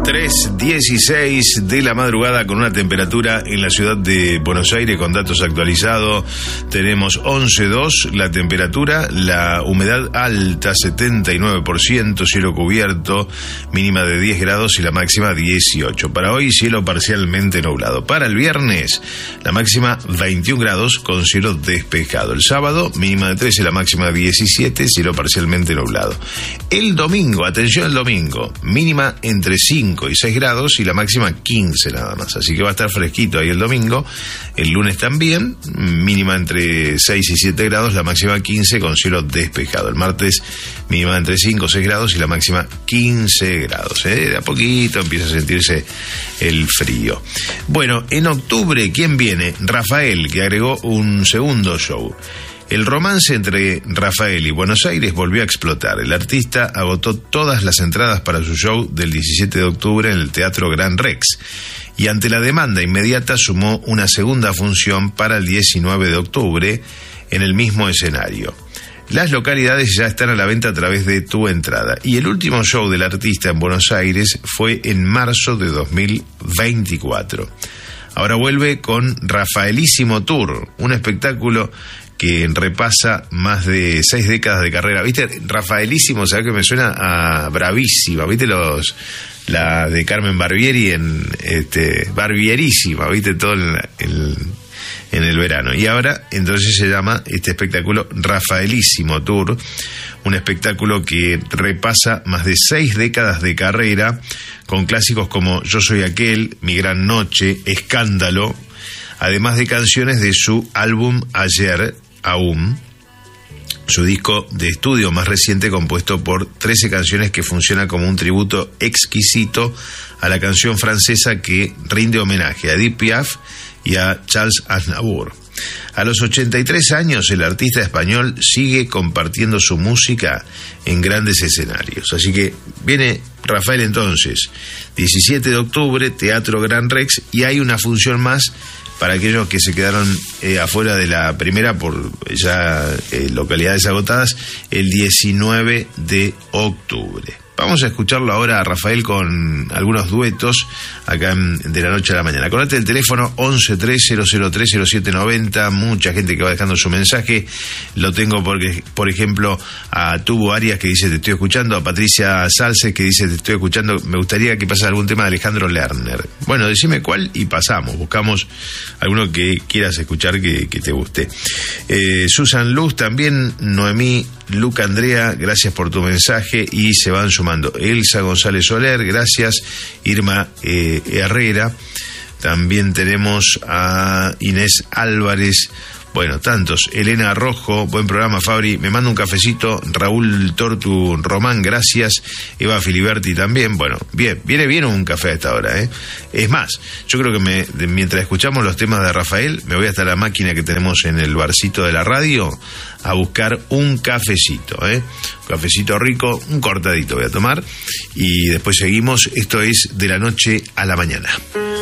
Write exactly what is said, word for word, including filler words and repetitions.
tres dieciséis de la madrugada con una temperatura en la ciudad de Buenos Aires con datos actualizados. Tenemos once dos la temperatura, la humedad alta setenta y nueve por ciento, cielo cubierto, mínima de diez grados y la máxima dieciocho. Para hoy cielo parcialmente nublado. Para el viernes la máxima veintiún grados con cielo despejado. El sábado mínima de trece, la máxima diecisiete, cielo parcialmente nublado. El domingo, atención al domingo, mínima entre cinco y seis grados y la máxima quince nada más, así que va a estar fresquito ahí el domingo. El lunes también, mínima entre seis y siete grados, la máxima quince con cielo despejado. El martes mínima entre cinco o seis grados y la máxima quince grados, ¿eh? De a poquito empieza a sentirse el frío. Bueno, en octubre, ¿quién viene? Rafael, que agregó un segundo show. El romance entre Rafael y Buenos Aires volvió a explotar. El artista agotó todas las entradas para su show del diecisiete de octubre en el Teatro Gran Rex y ante la demanda inmediata sumó una segunda función para el diecinueve de octubre en el mismo escenario. Las localidades ya están a la venta a través de Tu Entrada y el último show del artista en Buenos Aires fue en marzo de dos mil veinticuatro. Ahora vuelve con Rafaelísimo Tour, un espectáculo que repasa más de seis décadas de carrera. ¿Viste? Rafaelísimo, ¿sabes que me suena a Bravísima? ¿Viste los la de Carmen Barbieri en este Barbierísima? ¿Viste? Todo el, el, en el verano. Y ahora entonces se llama este espectáculo Rafaelísimo Tour, un espectáculo que repasa más de seis décadas de carrera con clásicos como Yo Soy Aquel, Mi Gran Noche, Escándalo, además de canciones de su álbum Ayer Aún, su disco de estudio más reciente compuesto por trece canciones que funciona como un tributo exquisito a la canción francesa que rinde homenaje a Edith Piaf y a Charles Aznavour. A los ochenta y tres años el artista español sigue compartiendo su música en grandes escenarios. Así que viene Rafael entonces, diecisiete de octubre, Teatro Gran Rex, y hay una función más para aquellos que se quedaron eh, afuera de la primera por ya eh, localidades agotadas, el diecinueve de octubre. Vamos a escucharlo ahora a Rafael con algunos duetos acá en De la Noche a la Mañana. Acordate el teléfono once tres cero cero tres cero siete noventa. Mucha gente que va dejando su mensaje. Lo tengo porque, por ejemplo, a Tubo Arias que dice te estoy escuchando, a Patricia Salces que dice te estoy escuchando, me gustaría que pase algún tema de Alejandro Lerner. Bueno, decime cuál y pasamos, buscamos alguno que quieras escuchar que, que te guste. Eh, Susan Luz también, Noemí, Luca Andrea, gracias por tu mensaje y se van sumando. Elsa González Soler, gracias. Irma eh, Herrera, también tenemos a Inés Álvarez, bueno, tantos. Elena Rojo, buen programa, Fabri, me manda un cafecito. Raúl Tortu Román, gracias. Eva Filiberti también, bueno, bien, viene bien un café a esta hora, ¿eh? Es más, yo creo que me, de, mientras escuchamos los temas de Rafael, me voy hasta la máquina que tenemos en el barcito de la radio a buscar un cafecito, ¿eh? Un cafecito rico, un cortadito voy a tomar y después seguimos. Esto es De la Noche a la Mañana.